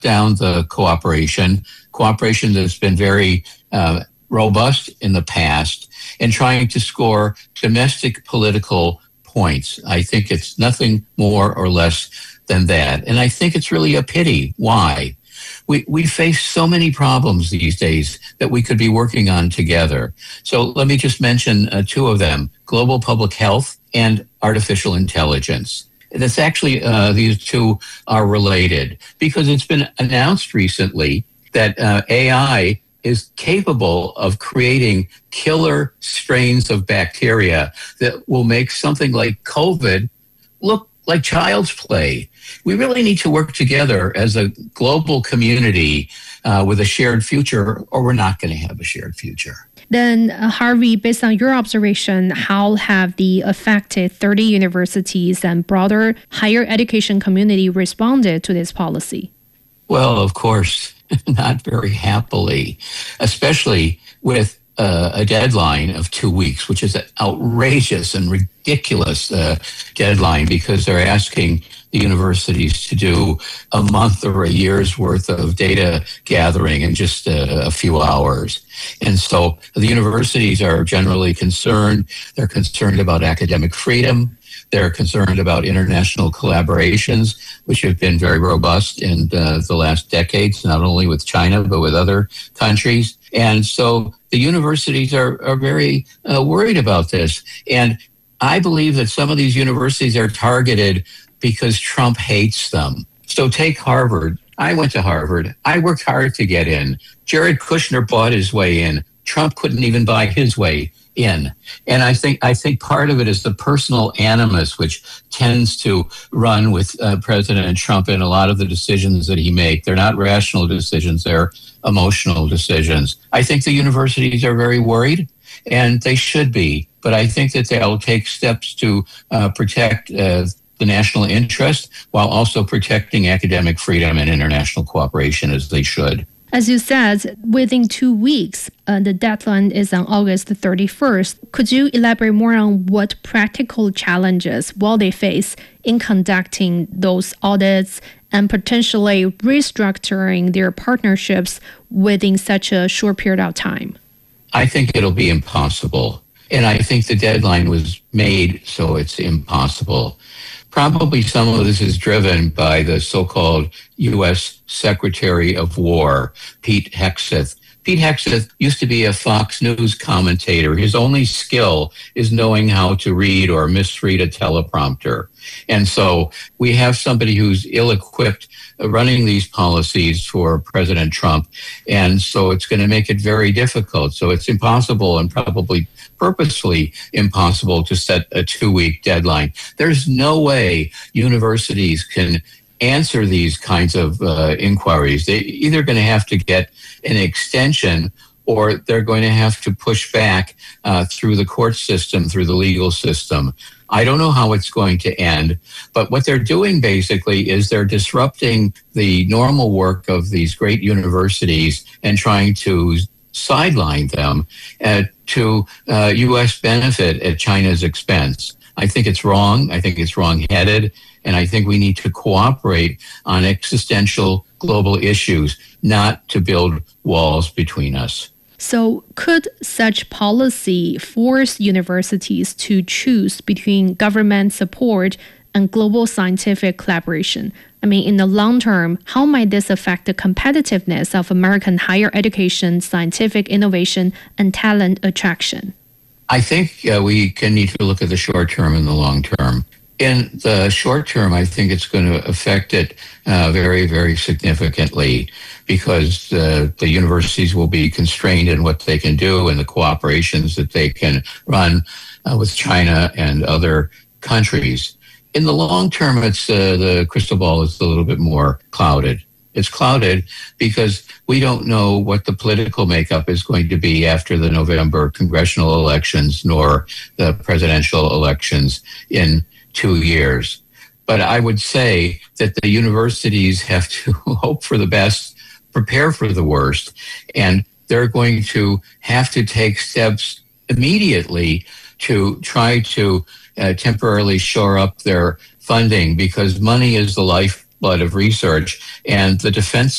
down the cooperation that's been very robust in the past, and trying to score domestic political points. I think it's nothing more or less than that. And I think it's really a pity. Why? We face so many problems these days that we could be working on together. So let me just mention two of them: global public health and artificial intelligence. And it's actually, these two are related, because it's been announced recently that AI is capable of creating killer strains of bacteria that will make something like COVID look like child's play. We really need to work together as a global community with a shared future, or we're not going to have a shared future. Then, Harvey, based on your observation, how have the affected 30 universities and broader higher education community responded to this policy? Well, of course, not very happily, especially with a deadline of 2 weeks, which is an outrageous and ridiculous deadline, because they're asking the universities to do a month or a year's worth of data gathering in just a few hours. And so the universities are generally concerned. They're concerned about academic freedom. They're concerned about international collaborations, which have been very robust in the last decades, not only with China, but with other countries. And so the universities are very worried about this. And I believe that some of these universities are targeted because Trump hates them. So take Harvard. I went to Harvard. I worked hard to get in. Jared Kushner bought his way in. Trump couldn't even buy his way in. And I think part of it is the personal animus, which tends to run with President Trump in a lot of the decisions that he makes. They're not rational decisions, they're emotional decisions. I think the universities are very worried, and they should be. But I think that they'll take steps to protect the national interest while also protecting academic freedom and international cooperation, as they should. As you said, within 2 weeks, the deadline is on August 31st. Could you elaborate more on what practical challenges will they face in conducting those audits and potentially restructuring their partnerships within such a short period of time? I think it'll be impossible. And I think the deadline was made so it's impossible. Probably some of this is driven by the so-called U.S. Secretary of War, Pete Hegseth. Pete Hegseth used to be a Fox News commentator. His only skill is knowing how to read or misread a teleprompter. And so we have somebody who's ill-equipped running these policies for President Trump. And so it's going to make it very difficult. So it's impossible, and probably purposely impossible, to set a 2-week deadline. There's no way universities can answer these kinds of inquiries. They're either going to have to get an extension, or they're going to have to push back through the court system, through the legal system. I don't know how it's going to end, but what they're doing basically is they're disrupting the normal work of these great universities and trying to sideline them to U.S. benefit at China's expense. I think it's wrong. I think it's wrong-headed. And I think we need to cooperate on existential global issues, not to build walls between us. So could such policy force universities to choose between government support and global scientific collaboration? I mean, in the long term, how might this affect the competitiveness of American higher education, scientific innovation, and talent attraction? I think we can need to look at the short term and the long term. In the short term, I think it's going to affect it very, very significantly, because the universities will be constrained in what they can do and the cooperations that they can run with China and other countries. In the long term, it's the crystal ball is a little bit more clouded. It's clouded because we don't know what the political makeup is going to be after the November congressional elections, nor the presidential elections in 2 years. But I would say that the universities have to hope for the best, prepare for the worst, and they're going to have to take steps immediately to try to temporarily shore up their funding, because money is the lifeblood of research, and the defense